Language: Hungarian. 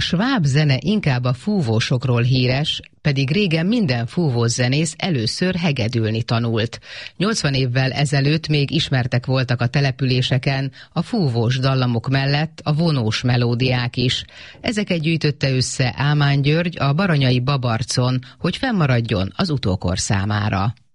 sváb zene inkább a fúvósokról híres, pedig régen minden fúvós zenész először hegedülni tanult. 80 évvel ezelőtt még ismertek voltak a településeken a fúvós dallamok mellett a vonós melódiák is. Ezeket gyűjtötte össze Ámán György a baranyai Babarcon, hogy fennmaradjon az utókor számára.